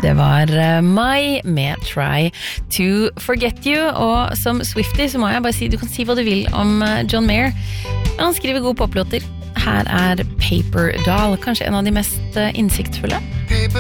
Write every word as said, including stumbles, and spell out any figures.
Det var Mai med Try to Forget You, og som Swiftie så må jeg bare si, du kan si hva du vil om John Mayer, han skriver gode poplåter. Her er Paper Doll, kanskje en av de mest innsiktsfulle.